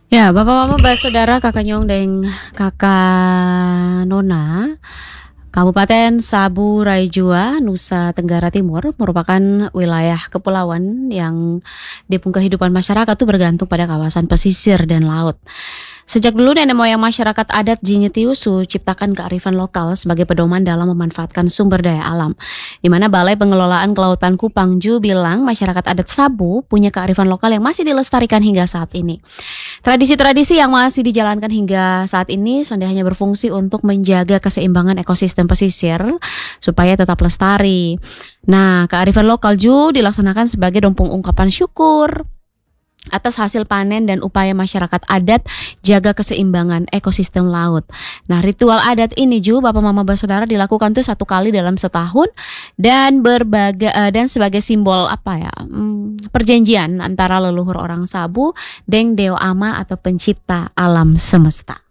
Ya, Bapak-bapak, saudara, kakak Nyong dan kakak Nona, Kabupaten Sabu Raijua, Nusa Tenggara Timur merupakan wilayah kepulauan yang dipung kehidupan masyarakat itu bergantung pada kawasan pesisir dan laut. Sejak dulu nenek moyang masyarakat adat Jingetiosu ciptakan kearifan lokal sebagai pedoman dalam memanfaatkan sumber daya alam. Di mana Balai Pengelolaan Kelautan Kupangju bilang masyarakat adat Sabu punya kearifan lokal yang masih dilestarikan hingga saat ini. Tradisi-tradisi yang masih dijalankan hingga saat ini sonde hanya berfungsi untuk menjaga keseimbangan ekosistem pesisir supaya tetap lestari. Nah, kearifan lokal juga dilaksanakan sebagai dompung ungkapan syukur atas hasil panen dan upaya masyarakat adat jaga keseimbangan ekosistem laut. Nah, ritual adat ini juga Bapak Mama Saudara dilakukan tuh satu kali dalam setahun dan dan sebagai simbol perjanjian antara leluhur orang Sabu dan Deo Ama atau pencipta alam semesta.